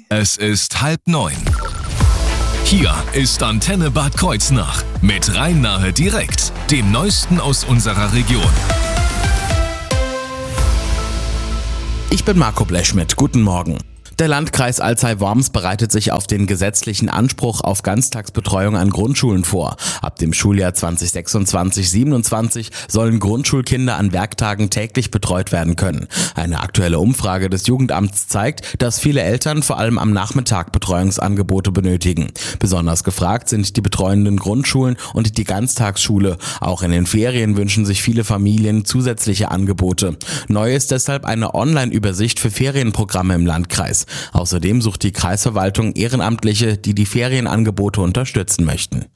Es ist 8:30. Hier ist Antenne Bad Kreuznach mit Rhein-Nahe direkt, dem Neuesten aus unserer Region. Ich bin Marco Bleschmidt. Guten Morgen. Der Landkreis Alzey-Worms bereitet sich auf den gesetzlichen Anspruch auf Ganztagsbetreuung an Grundschulen vor. Ab dem Schuljahr 2026/27 sollen Grundschulkinder an Werktagen täglich betreut werden können. Eine aktuelle Umfrage des Jugendamts zeigt, dass viele Eltern vor allem am Nachmittag Betreuungsangebote benötigen. Besonders gefragt sind die betreuenden Grundschulen und die Ganztagsschule. Auch in den Ferien wünschen sich viele Familien zusätzliche Angebote. Neu ist deshalb eine Online-Übersicht für Ferienprogramme im Landkreis. Außerdem sucht die Kreisverwaltung Ehrenamtliche, die die Ferienangebote unterstützen möchten.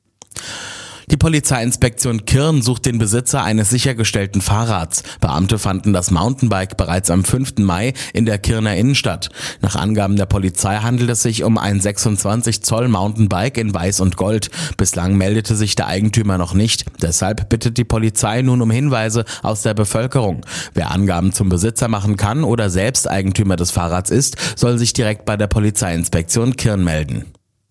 Die Polizeiinspektion Kirn sucht den Besitzer eines sichergestellten Fahrrads. Beamte fanden das Mountainbike bereits am 5. Mai in der Kirner Innenstadt. Nach Angaben der Polizei handelt es sich um ein 26 Zoll Mountainbike in Weiß und Gold. Bislang meldete sich der Eigentümer noch nicht. Deshalb bittet die Polizei nun um Hinweise aus der Bevölkerung. Wer Angaben zum Besitzer machen kann oder selbst Eigentümer des Fahrrads ist, soll sich direkt bei der Polizeiinspektion Kirn melden.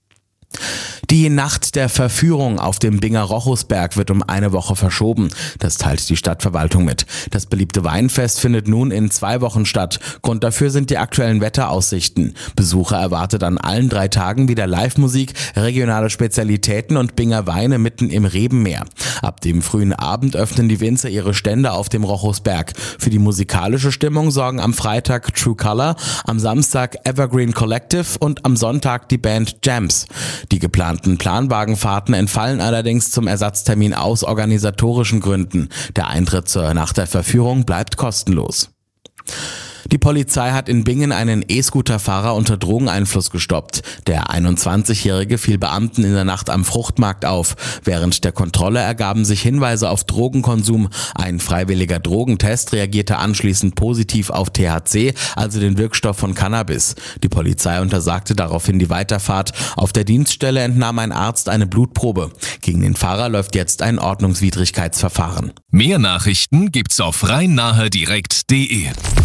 Die Nacht der Verführung auf dem Binger-Rochusberg wird um eine Woche verschoben. Das teilt die Stadtverwaltung mit. Das beliebte Weinfest findet nun in 2 Wochen statt. Grund dafür sind die aktuellen Wetteraussichten. Besucher erwartet an allen 3 Tagen wieder Live-Musik, regionale Spezialitäten und Binger Weine mitten im Rebenmeer. Ab dem frühen Abend öffnen die Winzer ihre Stände auf dem Rochusberg. Für die musikalische Stimmung sorgen am Freitag True Color, am Samstag Evergreen Collective und am Sonntag die Band Jams. Die geplanten Planwagenfahrten entfallen allerdings zum Ersatztermin aus organisatorischen Gründen. Der Eintritt zur Nacht der Verführung bleibt kostenlos. Die Polizei hat in Bingen einen E-Scooter-Fahrer unter Drogeneinfluss gestoppt. Der 21-Jährige fiel Beamten in der Nacht am Fruchtmarkt auf. Während der Kontrolle ergaben sich Hinweise auf Drogenkonsum. Ein freiwilliger Drogentest reagierte anschließend positiv auf THC, also den Wirkstoff von Cannabis. Die Polizei untersagte daraufhin die Weiterfahrt. Auf der Dienststelle entnahm ein Arzt eine Blutprobe. Gegen den Fahrer läuft jetzt ein Ordnungswidrigkeitsverfahren. Mehr Nachrichten gibt's auf rhein-nahe-direkt.de.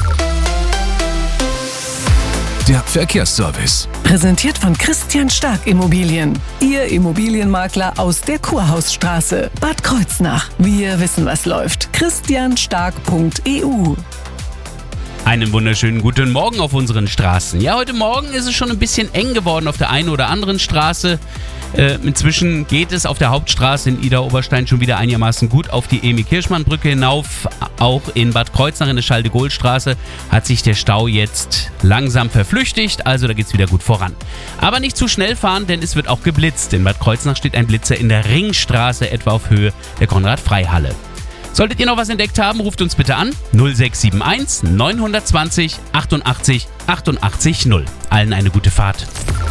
Der Verkehrsservice. Präsentiert von Christian Stark Immobilien. Ihr Immobilienmakler aus der Kurhausstraße. Bad Kreuznach. Wir wissen, was läuft. christianstark.eu. Einen wunderschönen guten Morgen auf unseren Straßen. Ja, heute Morgen ist es schon ein bisschen eng geworden auf der einen oder anderen Straße. Inzwischen geht es auf der Hauptstraße in Idar-Oberstein schon wieder einigermaßen gut auf die Emil-Kirschmann-Brücke hinauf. Auch in Bad Kreuznach in der Charles-de-Gaulle-Straße hat sich der Stau jetzt langsam verflüchtigt, also da geht es wieder gut voran. Aber nicht zu schnell fahren, denn es wird auch geblitzt. In Bad Kreuznach steht ein Blitzer in der Ringstraße, etwa auf Höhe der Konrad-Frey-Halle. Solltet ihr noch was entdeckt haben, ruft uns bitte an 0671 920 88 88 0. Allen eine gute Fahrt.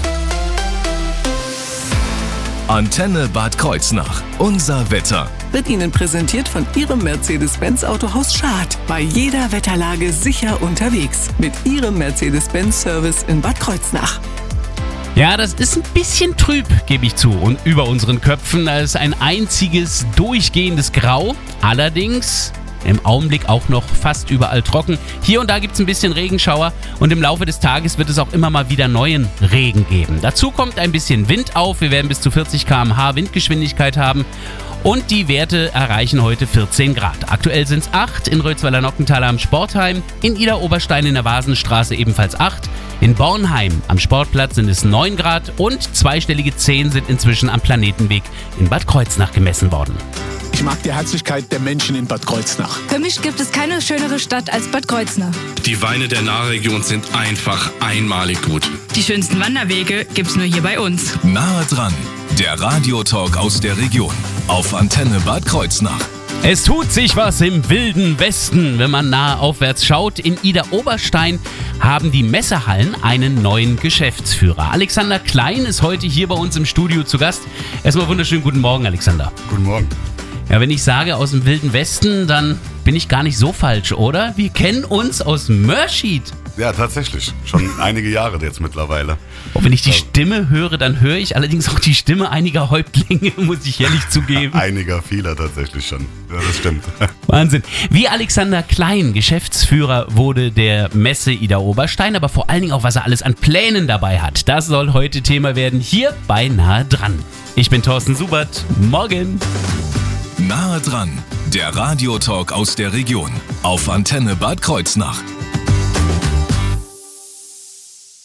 Antenne Bad Kreuznach. Unser Wetter. Wird Ihnen präsentiert von Ihrem Mercedes-Benz Autohaus Schad. Bei jeder Wetterlage sicher unterwegs. Mit Ihrem Mercedes-Benz-Service in Bad Kreuznach. Ja, das ist ein bisschen trüb, gebe ich zu. Und über unseren Köpfen ist ein einziges durchgehendes Grau. Allerdings im Augenblick auch noch fast überall trocken. Hier und da gibt es ein bisschen Regenschauer und im Laufe des Tages wird es auch immer mal wieder neuen Regen geben. Dazu kommt ein bisschen Wind auf. Wir werden bis zu 40 km/h Windgeschwindigkeit haben. Und die Werte erreichen heute 14 Grad. Aktuell sind es 8 in Rötzweiler-Nockenthaler am Sportheim, in Idar-Oberstein in der Vasenstraße ebenfalls 8, in Bornheim am Sportplatz sind es 9 Grad und zweistellige 10 sind inzwischen am Planetenweg in Bad Kreuznach gemessen worden. Ich mag die Herzlichkeit der Menschen in Bad Kreuznach. Für mich gibt es keine schönere Stadt als Bad Kreuznach. Die Weine der Nahregion sind einfach einmalig gut. Die schönsten Wanderwege gibt's nur hier bei uns. Nahe dran. Der Radiotalk aus der Region. Auf Antenne Bad Kreuznach. Es tut sich was im wilden Westen, wenn man nahe aufwärts schaut. In Idar-Oberstein haben die Messehallen einen neuen Geschäftsführer. Alexander Klein ist heute hier bei uns im Studio zu Gast. Erstmal wunderschönen guten Morgen, Alexander. Guten Morgen. Ja, wenn ich sage aus dem wilden Westen, dann bin ich gar nicht so falsch, oder? Wir kennen uns aus Mörschid. Ja, tatsächlich. Schon einige Jahre jetzt mittlerweile. Und wenn ich die Stimme höre, dann höre ich allerdings auch die Stimme einiger Häuptlinge, muss ich ehrlich zugeben. Vieler tatsächlich schon. Ja, das stimmt. Wahnsinn. Wie Alexander Klein Geschäftsführer wurde der Messe Ida Oberstein, aber vor allen Dingen auch, was er alles an Plänen dabei hat. Das soll heute Thema werden, hier bei Nahe dran. Ich bin Thorsten Subert. Morgen. Nahe dran, der Radiotalk aus der Region. Auf Antenne Bad Kreuznach.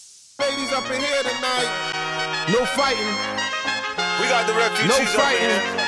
Ladies up in here tonight. No fighting. We got the refugees up in here.